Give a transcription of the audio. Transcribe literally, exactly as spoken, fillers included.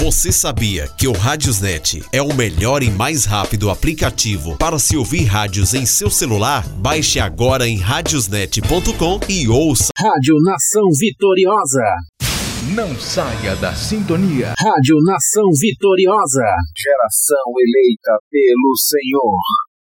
Você sabia que o Radiosnet é o melhor e mais rápido aplicativo para se ouvir rádios em seu celular? Baixe agora em radiosnet ponto com e ouça. Rádio Nação Vitoriosa. Não saia da sintonia. Rádio Nação Vitoriosa. Geração eleita pelo Senhor.